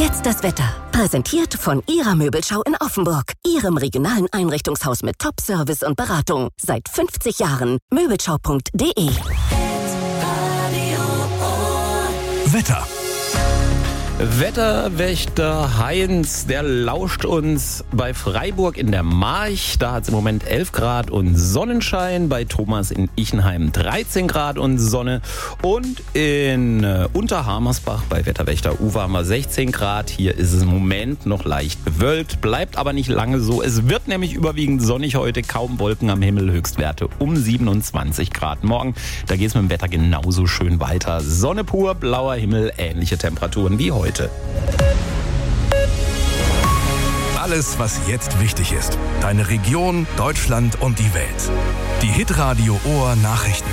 Jetzt das Wetter. Präsentiert von Ihrer Möbelschau in Offenburg. Ihrem regionalen Einrichtungshaus mit Top-Service und Beratung. Seit 50 Jahren. Möbelschau.de. Wetter. Wetterwächter Heinz, der lauscht uns bei Freiburg in der March. Da hat es im Moment 11 Grad und Sonnenschein. Bei Thomas in Ichenheim 13 Grad und Sonne. Und in Unterhamersbach bei Wetterwächter Uwe haben wir 16 Grad. Hier ist es im Moment noch leicht bewölkt, bleibt aber nicht lange so. Es wird nämlich überwiegend sonnig heute, kaum Wolken am Himmel, Höchstwerte um 27 Grad. Morgen, da geht es mit dem Wetter genauso schön weiter. Sonne pur, blauer Himmel, ähnliche Temperaturen wie heute. Alles, was jetzt wichtig ist. Deine Region, Deutschland und die Welt. Die Hitradio Ohr Nachrichten.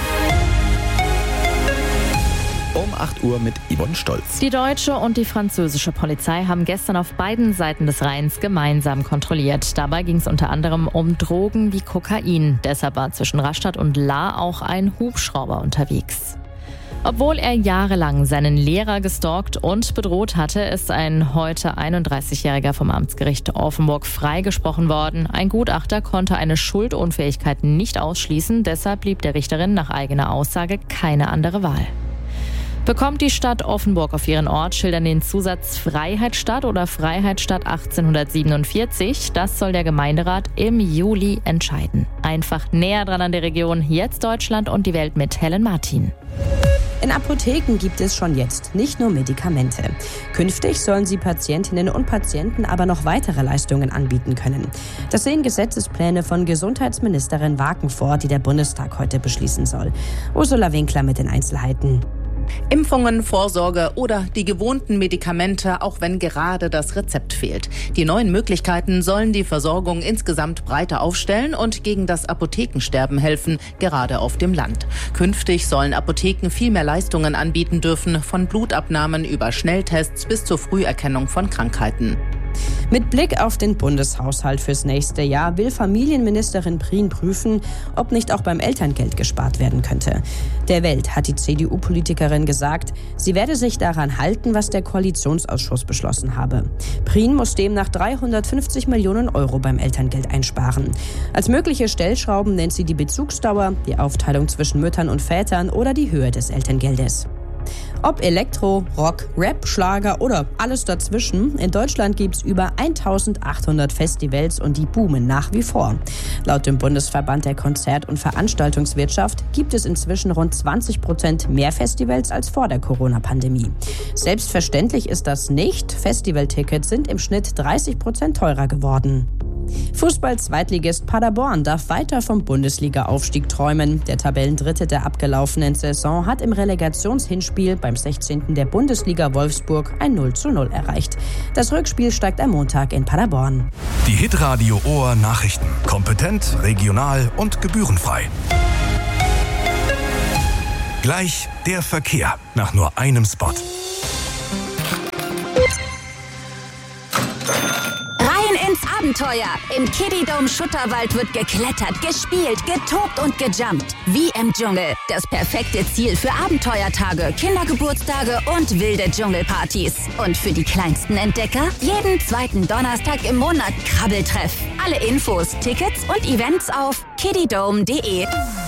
Um 8 Uhr mit Yvonne Stolz. Die deutsche und die französische Polizei haben gestern auf beiden Seiten des Rheins gemeinsam kontrolliert. Dabei ging es unter anderem um Drogen wie Kokain. Deshalb war zwischen Rastatt und Lahr auch ein Hubschrauber unterwegs. Obwohl er jahrelang seinen Lehrer gestalkt und bedroht hatte, ist ein heute 31-Jähriger vom Amtsgericht Offenburg freigesprochen worden. Ein Gutachter konnte eine Schuldunfähigkeit nicht ausschließen, deshalb blieb der Richterin nach eigener Aussage keine andere Wahl. Bekommt die Stadt Offenburg auf ihren Ortsschildern den Zusatz Freiheitsstadt oder Freiheitsstadt 1847? Das soll der Gemeinderat im Juli entscheiden. Einfach näher dran an der Region, jetzt Deutschland und die Welt mit Helen Martin. In Apotheken gibt es schon jetzt nicht nur Medikamente. Künftig sollen sie Patientinnen und Patienten aber noch weitere Leistungen anbieten können. Das sehen Gesetzespläne von Gesundheitsministerin Waken vor, die der Bundestag heute beschließen soll. Ursula Winkler mit den Einzelheiten. Impfungen, Vorsorge oder die gewohnten Medikamente, auch wenn gerade das Rezept fehlt. Die neuen Möglichkeiten sollen die Versorgung insgesamt breiter aufstellen und gegen das Apothekensterben helfen, gerade auf dem Land. Künftig sollen Apotheken viel mehr Leistungen anbieten dürfen, von Blutabnahmen über Schnelltests bis zur Früherkennung von Krankheiten. Mit Blick auf den Bundeshaushalt fürs nächste Jahr will Familienministerin Prien prüfen, ob nicht auch beim Elterngeld gespart werden könnte. Der Welt hat die CDU-Politikerin gesagt, sie werde sich daran halten, was der Koalitionsausschuss beschlossen habe. Prien muss demnach 350 Millionen Euro beim Elterngeld einsparen. Als mögliche Stellschrauben nennt sie die Bezugsdauer, die Aufteilung zwischen Müttern und Vätern oder die Höhe des Elterngeldes. Ob Elektro, Rock, Rap, Schlager oder alles dazwischen, in Deutschland gibt's über 1800 Festivals und die boomen nach wie vor. Laut dem Bundesverband der Konzert- und Veranstaltungswirtschaft gibt es inzwischen rund 20% mehr Festivals als vor der Corona-Pandemie. Selbstverständlich ist das nicht. Festivaltickets sind im Schnitt 30% teurer geworden. Fußball-Zweitligist Paderborn darf weiter vom Bundesliga-Aufstieg träumen. Der Tabellendritte der abgelaufenen Saison hat im Relegationshinspiel beim 16. der Bundesliga Wolfsburg ein 0:0 erreicht. Das Rückspiel steigt am Montag in Paderborn. Die Hitradio Ohr Nachrichten. Kompetent, regional und gebührenfrei. Gleich der Verkehr nach nur einem Spot. Abenteuer. Im Kiddie-Dome Schutterwald wird geklettert, gespielt, getobt und gejumpt. Wie im Dschungel. Das perfekte Ziel für Abenteuertage, Kindergeburtstage und wilde Dschungelpartys. Und für die kleinsten Entdecker jeden zweiten Donnerstag im Monat Krabbeltreff. Alle Infos, Tickets und Events auf kiddiedome.de.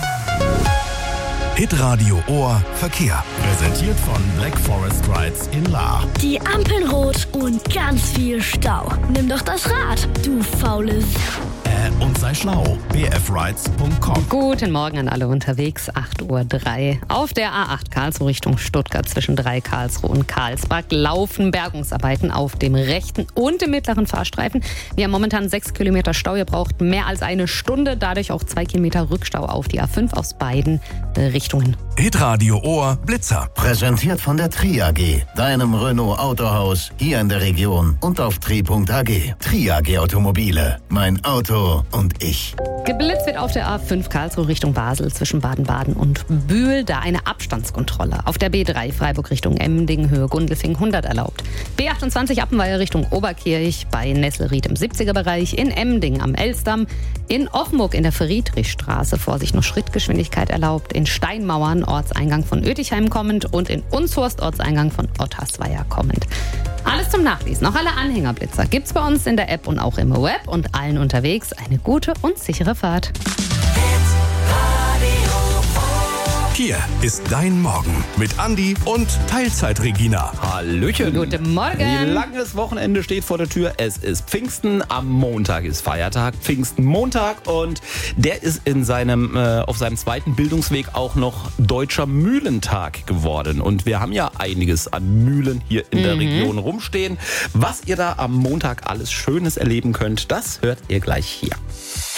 Hitradio Ohr Verkehr. Präsentiert von Black Forest Rides in Lahr. Die Ampeln rot und ganz viel Stau. Nimm doch das Rad, du faules. Und sei schlau. bfrides.com. Guten Morgen an alle unterwegs. 8:03 Uhr. Auf der A8 Karlsruhe Richtung Stuttgart zwischen 3 Karlsruhe und Karlsbad laufen Bergungsarbeiten auf dem rechten und dem mittleren Fahrstreifen. Wir haben momentan 6 Kilometer Stau. Ihr braucht mehr als eine Stunde. Dadurch auch 2 Kilometer Rückstau auf die A5 aus beiden Richtungen. Hitradio Ohr Blitzer. Präsentiert von der Tri AG, deinem Renault Autohaus hier in der Region und auf tri.ag. Tri AG Automobile. Mein Auto und ich. Geblitzt wird auf der A5 Karlsruhe Richtung Basel zwischen Baden-Baden und Bühl. Da eine Abstandskontrolle. Auf der B3 Freiburg Richtung Emmendingen Höhe Gundelfing 100 erlaubt. B28 Appenweier Richtung Oberkirch bei Nesselried im 70er-Bereich. In Emmendingen am Elsdamm. In Offenburg in der Friedrichstraße Vorsicht, noch Schrittgeschwindigkeit erlaubt. In Steinmauern Ortseingang von Oetichheim kommend und in Unshorst Ortseingang von Ottersweier kommend. Alles zum Nachlesen, auch alle Anhängerblitzer gibt's bei uns in der App und auch im Web und allen unterwegs eine gute und sichere Fahrt. Hier ist dein Morgen mit Andi und Teilzeit-Regina. Hallöchen. Guten Morgen. Ein langes Wochenende steht vor der Tür. Es ist Pfingsten. Am Montag ist Feiertag. Pfingstenmontag. Und der ist auf seinem zweiten Bildungsweg auch noch Deutscher Mühlentag geworden. Und wir haben ja einiges an Mühlen hier in der Region rumstehen. Was ihr da am Montag alles Schönes erleben könnt, das hört ihr gleich hier.